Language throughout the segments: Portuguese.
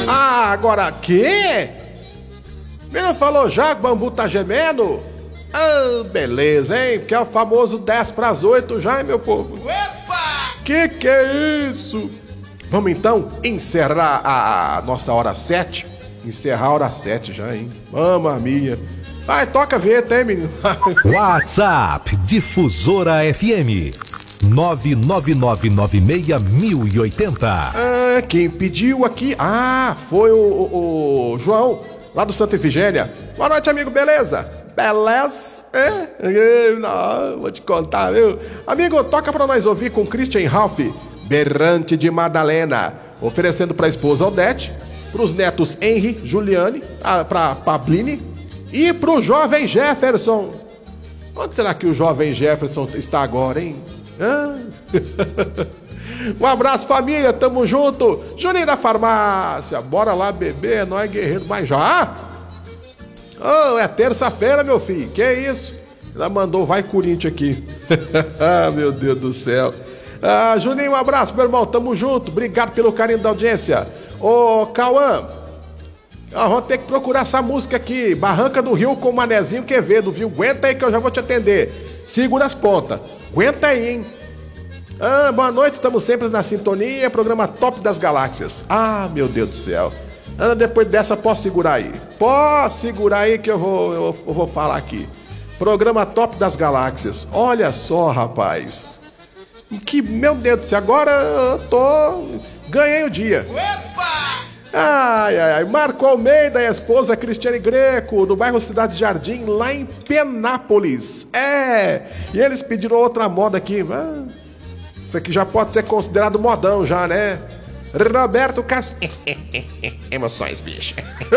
Ah, agora quê? Menino falou já que o bambu tá gemendo? Ah, beleza, hein? Que é o famoso 10 para as 8 já, hein, meu povo? Opa! Que é isso? Vamos então encerrar a nossa hora 7? Encerrar a hora 7 já, hein? Mamma mia. Vai, toca a vinheta, hein, menino? WhatsApp Difusora FM 999961080. Ah, quem pediu aqui? Ah, foi o João, lá do Santa Efigênia. Boa noite, amigo, beleza? Beleza? Não, vou te contar, viu? Amigo, toca pra nós ouvir com Christian Ralph, Berrante de Madalena, oferecendo pra esposa Odete, pros netos Henry, Juliane, pra Pabline e pro jovem Jefferson. Onde será que o jovem Jefferson está agora, hein? Um abraço, família, tamo junto. Juninho da farmácia, bora lá beber, nós guerreiros, mas já? Oh, é terça-feira, meu filho, que isso? Ela mandou vai Corinthians aqui. Meu Deus do céu. Juninho, um abraço, meu irmão, tamo junto, obrigado pelo carinho da audiência. Ô, Cauã, vamos ter que procurar essa música aqui, Barranca do Rio com o Manezinho Quevedo, viu? Aguenta aí que eu já vou te atender. Segura as pontas, aguenta aí, hein? Boa noite, estamos sempre na sintonia, programa Top das Galáxias. Meu Deus do céu. Depois dessa, posso segurar aí? Posso segurar aí que eu vou falar aqui. Programa Top das Galáxias. Olha só, rapaz. Meu Deus do céu, agora eu ganhei o dia. Marco Almeida e a esposa Cristiane Greco, do bairro Cidade Jardim, lá em Penápolis. E eles pediram outra moda aqui. Isso aqui já pode ser considerado modão já, né? Roberto Castro. Emoções, bicho.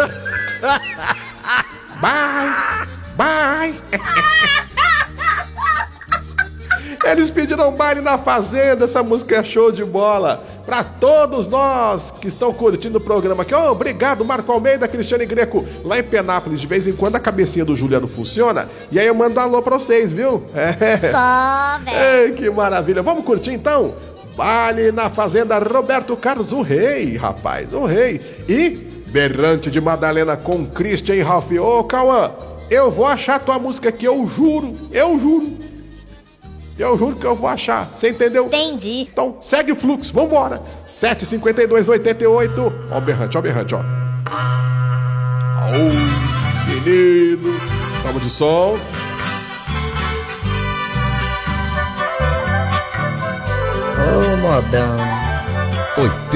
Bye. Eles pediram baile na fazenda, essa música é show de bola. Pra todos nós que estão curtindo o programa aqui. Obrigado, Marco Almeida, Cristiane Greco, lá em Penápolis. De vez em quando a cabecinha do Juliano funciona. E aí eu mando um alô pra vocês, viu? Só, velho. Que maravilha. Vamos curtir então? Baile na fazenda Roberto Carlos, o rei, rapaz, o rei. E Berrante de Madalena com Christian Ralph. Ô, Cauã, eu vou achar tua música aqui, eu juro. Eu juro que eu vou achar, você entendeu? Entendi. Então, segue o fluxo, vambora. 7h52 do 88. Ó o berrante, ó. Menino. Vamos de som. Ô, modão.